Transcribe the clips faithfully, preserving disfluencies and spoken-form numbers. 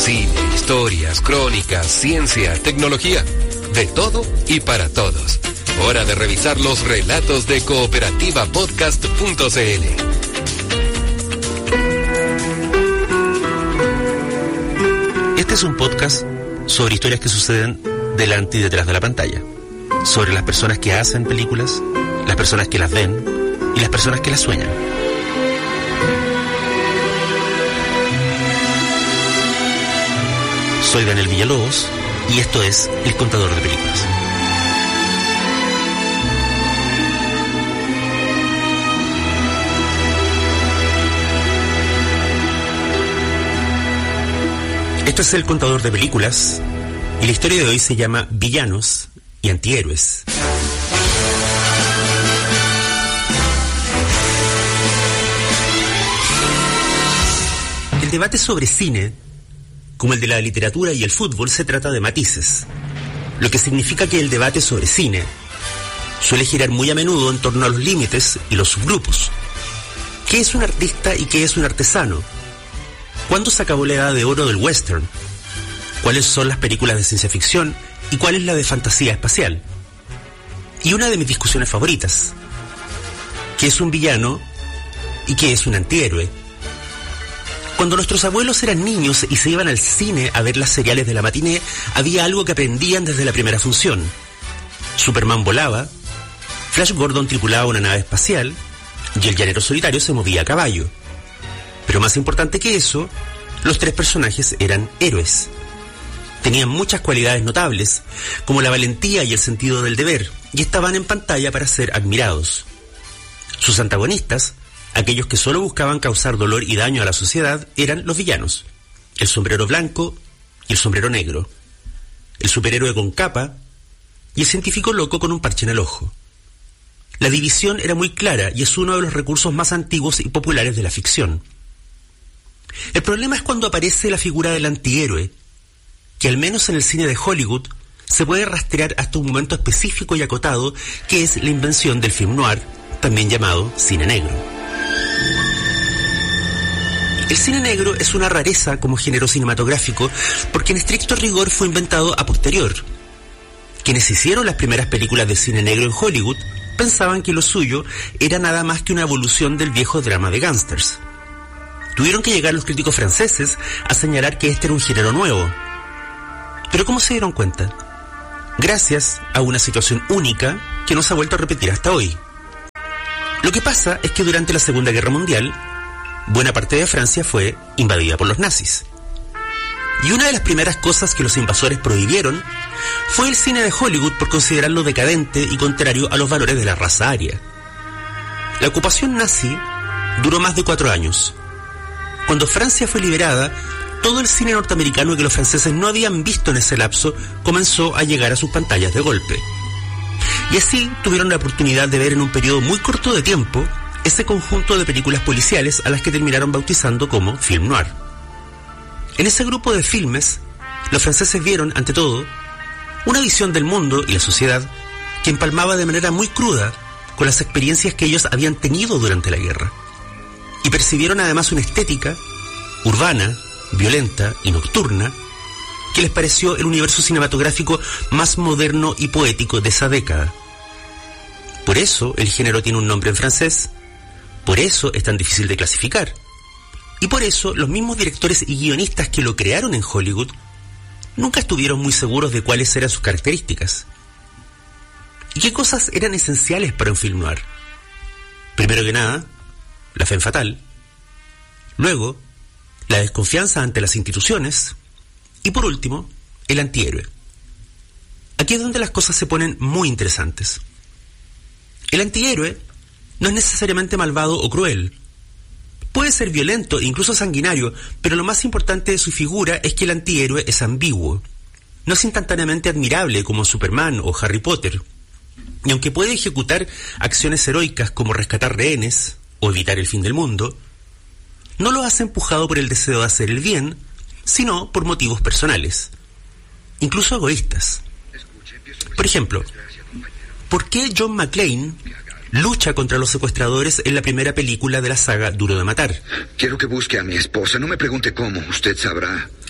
cine, historias, crónicas, ciencia, tecnología. De todo y para todos. Hora de revisar los relatos de cooperativa podcast punto c l. Este es un podcast sobre historias que suceden delante y detrás de la pantalla. Sobre las personas que hacen películas, las personas que las ven y las personas que las sueñan. Soy Daniel Villalobos y esto es El Contador de Películas. Esto es El Contador de Películas y la historia de hoy se llama Villanos y Antihéroes. El debate sobre cine, como el de la literatura y el fútbol, se trata de matices, lo que significa que el debate sobre cine suele girar muy a menudo en torno a los límites y los subgrupos. ¿Qué es un artista y qué es un artesano? ¿Cuándo se acabó la edad de oro del western? ¿Cuáles son las películas de ciencia ficción y cuál es la de fantasía espacial? Y una de mis discusiones favoritas, ¿qué es un villano y qué es un antihéroe? Cuando nuestros abuelos eran niños y se iban al cine a ver las seriales de la matiné, había algo que aprendían desde la primera función. Superman volaba, Flash Gordon tripulaba una nave espacial y el llanero solitario se movía a caballo. Pero más importante que eso, los tres personajes eran héroes. Tenían muchas cualidades notables, como la valentía y el sentido del deber, y estaban en pantalla para ser admirados. Sus antagonistas, aquellos que solo buscaban causar dolor y daño a la sociedad, eran los villanos: el sombrero blanco y el sombrero negro, el superhéroe con capa y el científico loco con un parche en el ojo. La división era muy clara y es uno de los recursos más antiguos y populares de la ficción. El problema es cuando aparece la figura del antihéroe, que al menos en el cine de Hollywood se puede rastrear hasta un momento específico y acotado, que es la invención del film noir, también llamado cine negro. El cine negro es una rareza como género cinematográfico porque en estricto rigor fue inventado a posterior. Quienes hicieron las primeras películas de cine negro en Hollywood pensaban que lo suyo era nada más que una evolución del viejo drama de gángsters. Tuvieron que llegar los críticos franceses a señalar que este era un género nuevo. Pero ¿cómo se dieron cuenta? Gracias a una situación única que no se ha vuelto a repetir hasta hoy. Lo que pasa es que durante la Segunda Guerra Mundial, buena parte de Francia fue invadida por los nazis. Y una de las primeras cosas que los invasores prohibieron fue el cine de Hollywood por considerarlo decadente y contrario a los valores de la raza aria. La ocupación nazi duró más de cuatro años. Cuando Francia fue liberada, todo el cine norteamericano que los franceses no habían visto en ese lapso comenzó a llegar a sus pantallas de golpe. Y así tuvieron la oportunidad de ver en un periodo muy corto de tiempo ese conjunto de películas policiales a las que terminaron bautizando como film noir. En ese grupo de filmes, los franceses vieron, ante todo, una visión del mundo y la sociedad que empalmaba de manera muy cruda con las experiencias que ellos habían tenido durante la guerra. Y percibieron además una estética urbana, violenta y nocturna que les pareció el universo cinematográfico más moderno y poético de esa década. Por eso el género tiene un nombre en francés, por eso es tan difícil de clasificar, y por eso los mismos directores y guionistas que lo crearon en Hollywood nunca estuvieron muy seguros de cuáles eran sus características. ¿Y qué cosas eran esenciales para un film noir? Primero que nada, la femme fatale. Luego, la desconfianza ante las instituciones. Y por último, el antihéroe. Aquí es donde las cosas se ponen muy interesantes. El antihéroe no es necesariamente malvado o cruel. Puede ser violento e incluso sanguinario, pero lo más importante de su figura es que el antihéroe es ambiguo. No es instantáneamente admirable como Superman o Harry Potter. Y aunque puede ejecutar acciones heroicas como rescatar rehenes o evitar el fin del mundo, no lo hace empujado por el deseo de hacer el bien, sino por motivos personales, incluso egoístas. Por ejemplo, ¿por qué John McClane lucha contra los secuestradores en la primera película de la saga Duro de Matar? Quiero que busque a mi esposa. No me pregunte cómo, usted sabrá.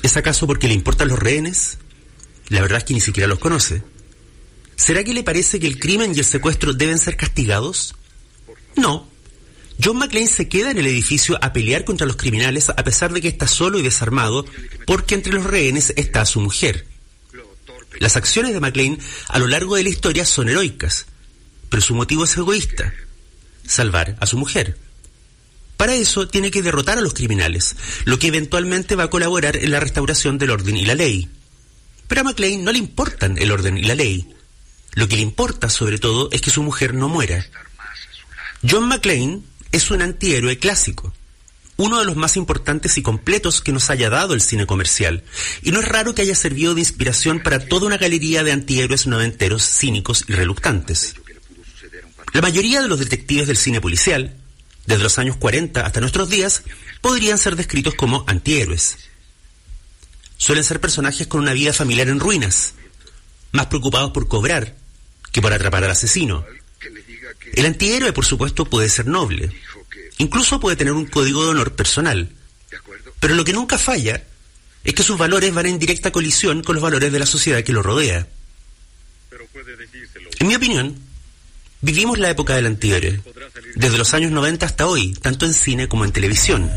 ¿Es acaso porque le importan los rehenes? La verdad es que ni siquiera los conoce. ¿Será que le parece que el crimen y el secuestro deben ser castigados? No. John McClane se queda en el edificio a pelear contra los criminales a pesar de que está solo y desarmado, porque entre los rehenes está su mujer. Las acciones de McClane a lo largo de la historia son heroicas, pero su motivo es egoísta: salvar a su mujer. Para eso tiene que derrotar a los criminales, lo que eventualmente va a colaborar en la restauración del orden y la ley. Pero a McClane no le importan el orden y la ley. Lo que le importa, sobre todo, es que su mujer no muera. John McClane es un antihéroe clásico, uno de los más importantes y completos que nos haya dado el cine comercial, y no es raro que haya servido de inspiración para toda una galería de antihéroes noventeros cínicos y reluctantes. La mayoría de los detectives del cine policial, desde los años cuarenta hasta nuestros días, podrían ser descritos como antihéroes. Suelen ser personajes con una vida familiar en ruinas, más preocupados por cobrar que por atrapar al asesino. El antihéroe, por supuesto, puede ser noble, incluso puede tener un código de honor personal, pero lo que nunca falla es que sus valores van en directa colisión con los valores de la sociedad que lo rodea. En mi opinión, vivimos la época del antihéroe, desde los años noventa hasta hoy, tanto en cine como en televisión.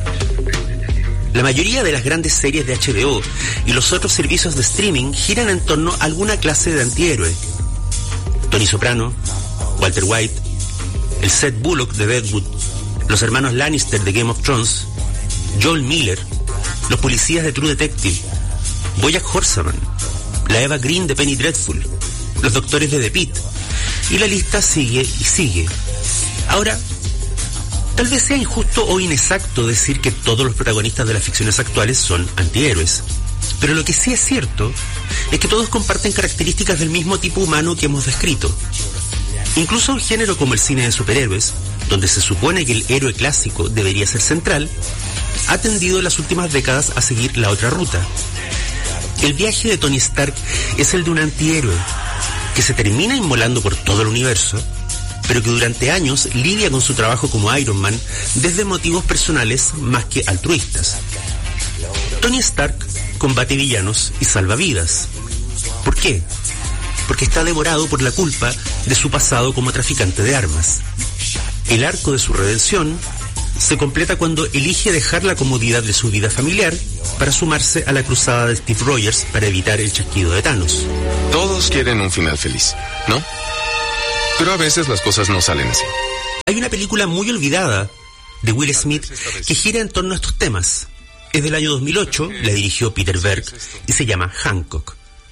La mayoría de las grandes series de H B O y los otros servicios de streaming giran en torno a alguna clase de antihéroe. Tony Soprano, Walter White, el Seth Bullock de Deadwood, los hermanos Lannister de Game of Thrones, Joel Miller, los policías de True Detective, BoJack Horseman, la Eva Green de Penny Dreadful, los doctores de The Pitt, y la lista sigue y sigue. Ahora, tal vez sea injusto o inexacto decir que todos los protagonistas de las ficciones actuales son antihéroes, pero lo que sí es cierto es que todos comparten características del mismo tipo humano que hemos descrito. Incluso un género como el cine de superhéroes, donde se supone que el héroe clásico debería ser central, ha tendido en las últimas décadas a seguir la otra ruta. El viaje de Tony Stark es el de un antihéroe, que se termina inmolando por todo el universo, pero que durante años lidia con su trabajo como Iron Man desde motivos personales más que altruistas. Tony Stark combate villanos y salva vidas. ¿Por qué? Porque está devorado por la culpa de su pasado como traficante de armas. El arco de su redención se completa cuando elige dejar la comodidad de su vida familiar para sumarse a la cruzada de Steve Rogers para evitar el chasquido de Thanos. Todos quieren un final feliz, ¿no? Pero a veces las cosas no salen así. Hay una película muy olvidada de Will Smith que gira en torno a estos temas. Es del año dos mil ocho, la dirigió Peter Berg y se llama Hancock.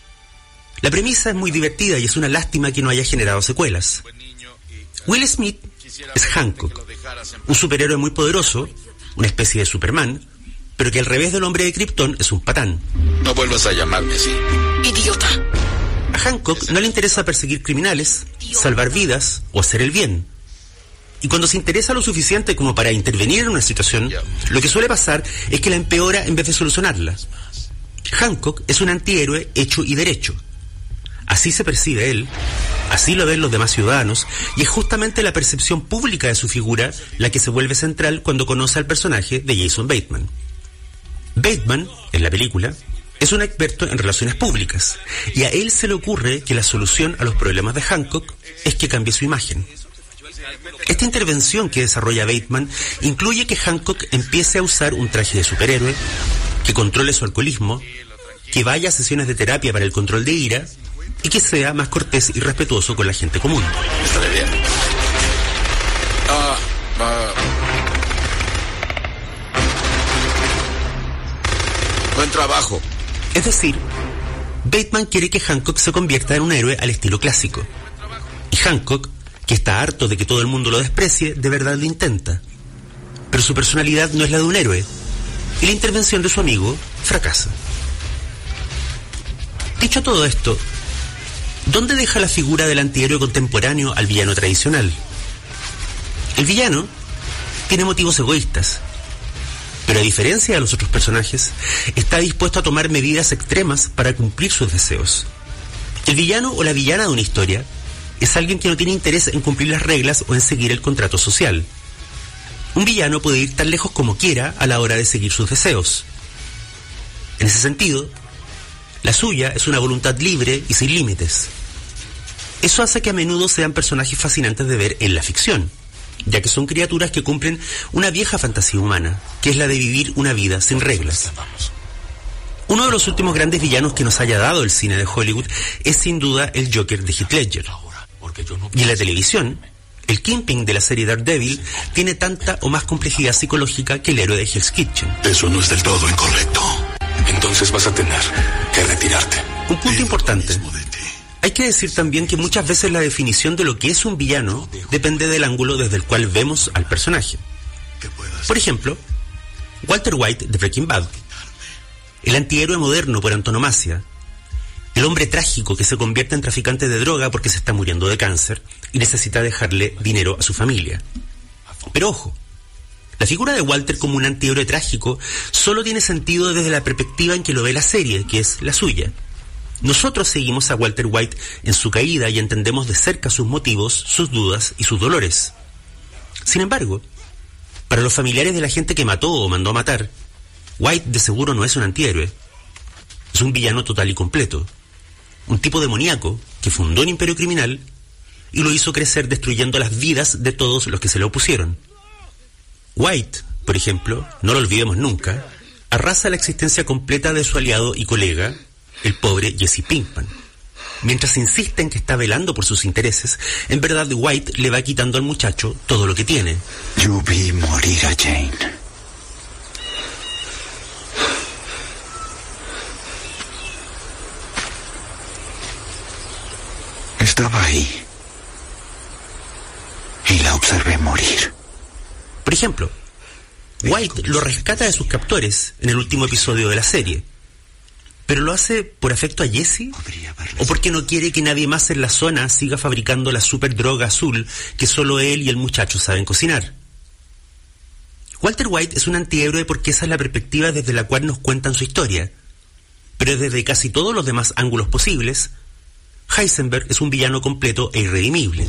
La premisa es muy divertida y es una lástima que no haya generado secuelas. Will Smith es Hancock, un superhéroe muy poderoso, una especie de Superman, pero que al revés del hombre de Krypton es un patán. No vuelvas a llamarme así. ¡Idiota! A Hancock no le interesa perseguir criminales, salvar vidas o hacer el bien. Y cuando se interesa lo suficiente como para intervenir en una situación, lo que suele pasar es que la empeora en vez de solucionarla. Hancock es un antihéroe hecho y derecho. Así se percibe él, así lo ven los demás ciudadanos, y es justamente la percepción pública de su figura la que se vuelve central cuando conoce al personaje de Jason Bateman. Bateman, en la película, es un experto en relaciones públicas, y a él se le ocurre que la solución a los problemas de Hancock es que cambie su imagen. Esta intervención que desarrolla Bateman incluye que Hancock empiece a usar un traje de superhéroe, que controle su alcoholismo, que vaya a sesiones de terapia para el control de ira, y que sea más cortés y respetuoso con la gente común. Estaré bien. Ah, ah. Buen trabajo. Es decir, Bateman quiere que Hancock se convierta en un héroe al estilo clásico. Y Hancock, que está harto de que todo el mundo lo desprecie, de verdad lo intenta. Pero su personalidad no es la de un héroe, y la intervención de su amigo fracasa. Dicho todo esto, ¿dónde deja la figura del antihéroe contemporáneo al villano tradicional? El villano tiene motivos egoístas, pero a diferencia de los otros personajes, está dispuesto a tomar medidas extremas para cumplir sus deseos. El villano o la villana de una historia es alguien que no tiene interés en cumplir las reglas o en seguir el contrato social. Un villano puede ir tan lejos como quiera a la hora de seguir sus deseos. En En ese sentido, la suya es una voluntad libre y sin límites. Eso hace que a menudo sean personajes fascinantes de ver en la ficción, ya que son criaturas que cumplen una vieja fantasía humana, que es la de vivir una vida sin reglas. Uno de los últimos grandes villanos que nos haya dado el cine de Hollywood es sin duda el Joker de Heath Ledger. Y en la televisión, el Kingpin de la serie Daredevil tiene tanta o más complejidad psicológica que el héroe de Hell's Kitchen. Eso no es del todo incorrecto. Entonces vas a tener que retirarte. Un punto importante. Hay que decir también que muchas veces la definición de lo que es un villano depende del ángulo desde el cual vemos al personaje. Por ejemplo, Walter White de Breaking Bad, el antihéroe moderno por antonomasia, el hombre trágico que se convierte en traficante de droga porque se está muriendo de cáncer y necesita dejarle dinero a su familia. Pero ojo, la figura de Walter como un antihéroe trágico solo tiene sentido desde la perspectiva en que lo ve la serie, que es la suya. Nosotros seguimos a Walter White en su caída y entendemos de cerca sus motivos, sus dudas y sus dolores. Sin embargo, para los familiares de la gente que mató o mandó a matar, White de seguro no es un antihéroe. Es un villano total y completo. Un tipo demoníaco que fundó un imperio criminal y lo hizo crecer destruyendo las vidas de todos los que se le opusieron. White, por ejemplo, no lo olvidemos nunca, arrasa la existencia completa de su aliado y colega, el pobre Jesse Pinkman. Mientras insiste en que está velando por sus intereses, en verdad White le va quitando al muchacho todo lo que tiene. Yo vi morir a Jane. Estaba ahí y la observé morir. Por ejemplo, White lo rescata de sus captores en el último episodio de la serie. ¿Pero lo hace por afecto a Jesse? ¿O porque no quiere que nadie más en la zona siga fabricando la super droga azul que solo él y el muchacho saben cocinar? Walter White es un antihéroe porque esa es la perspectiva desde la cual nos cuentan su historia. Pero desde casi todos los demás ángulos posibles, Heisenberg es un villano completo e irredimible.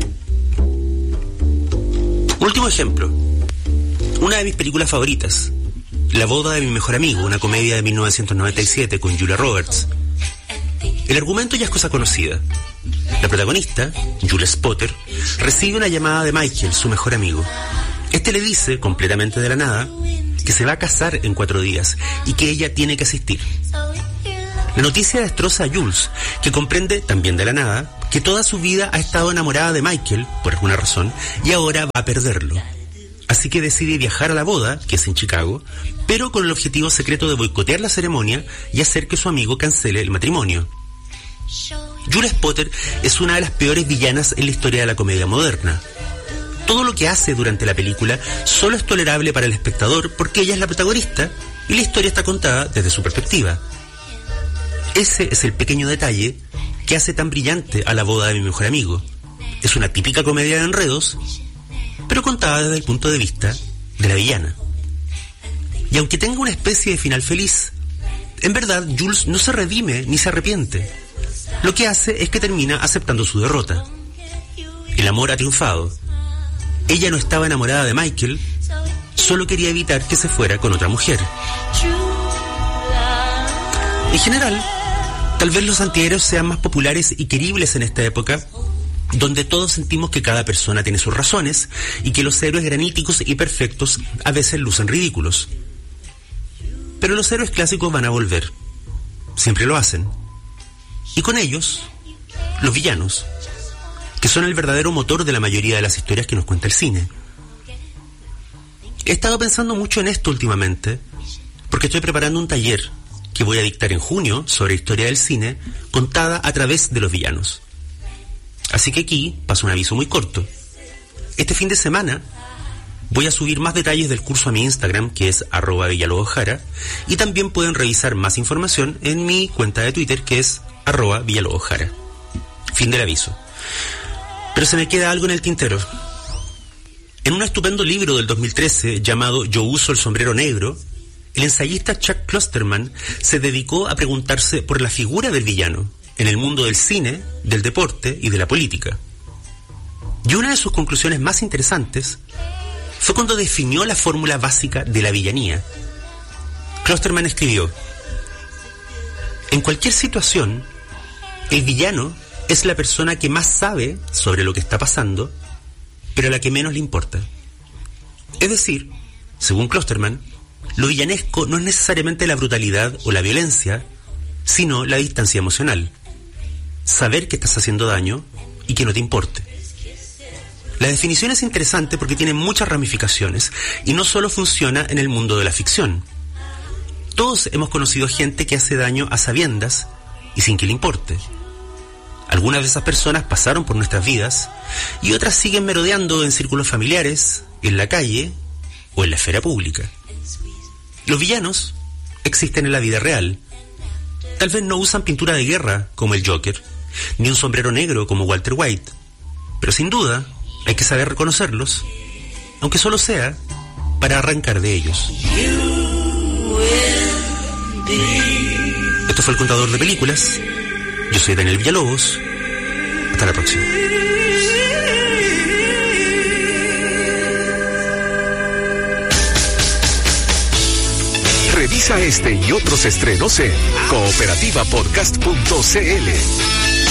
Último ejemplo. Una de mis películas favoritas, La boda de mi mejor amigo, una comedia de mil novecientos noventa y siete con Julia Roberts. El argumento ya es cosa conocida. La protagonista, Jules Potter, recibe una llamada de Michael, su mejor amigo. Este le dice, completamente de la nada, que se va a casar en cuatro días y que ella tiene que asistir. La noticia destroza a Jules, que comprende, también de la nada, que toda su vida ha estado enamorada de Michael, por alguna razón, y ahora va a perderlo. Así que decide viajar a la boda, que es en Chicago, pero con el objetivo secreto de boicotear la ceremonia y hacer que su amigo cancele el matrimonio. Jules Potter es una de las peores villanas en la historia de la comedia moderna. Todo lo que hace durante la película solo es tolerable para el espectador porque ella es la protagonista y la historia está contada desde su perspectiva. Ese es el pequeño detalle que hace tan brillante a La boda de mi mejor amigo. Es una típica comedia de enredos, pero contada desde el punto de vista de la villana. Y aunque tenga una especie de final feliz, en verdad Jules no se redime ni se arrepiente. Lo que hace es que termina aceptando su derrota. El amor ha triunfado. Ella no estaba enamorada de Michael, solo quería evitar que se fuera con otra mujer. En general, tal vez los antihéroes sean más populares y queribles en esta época, donde todos sentimos que cada persona tiene sus razones y que los héroes graníticos y perfectos a veces lucen ridículos. Pero los héroes clásicos van a volver. Siempre lo hacen. Y con ellos, los villanos, que son el verdadero motor de la mayoría de las historias que nos cuenta el cine. He estado pensando mucho en esto últimamente, porque estoy preparando un taller que voy a dictar en junio sobre historia del cine contada a través de los villanos. Así que aquí paso un aviso muy corto. Este fin de semana voy a subir más detalles del curso a mi Instagram, que es arroba villalobojara, y también pueden revisar más información en mi cuenta de Twitter, que es arroba villalobojara. Fin del aviso. Pero se me queda algo en el tintero. En un estupendo libro del dos mil trece llamado Yo uso el sombrero negro, el ensayista Chuck Klosterman se dedicó a preguntarse por la figura del villano en el mundo del cine, del deporte y de la política. Y una de sus conclusiones más interesantes fue cuando definió la fórmula básica de la villanía. Klosterman escribió: En cualquier situación, el villano es la persona que más sabe sobre lo que está pasando, pero a la que menos le importa. Es decir, según Klosterman, lo villanesco no es necesariamente la brutalidad o la violencia, sino la distancia emocional. Saber que estás haciendo daño y que no te importe. La definición es interesante porque tiene muchas ramificaciones y no solo funciona en el mundo de la ficción. Todos hemos conocido gente que hace daño a sabiendas y sin que le importe. Algunas de esas personas pasaron por nuestras vidas y otras siguen merodeando en círculos familiares, en la calle o en la esfera pública. Los villanos existen en la vida real. Tal vez no usan pintura de guerra como el Joker, ni un sombrero negro como Walter White, pero sin duda hay que saber reconocerlos, aunque solo sea para arrancar de ellos. Esto fue El Contador de Películas. Yo soy Daniel Villalobos. Hasta la próxima. Revisa este y otros estrenos en cooperativa podcast punto c l.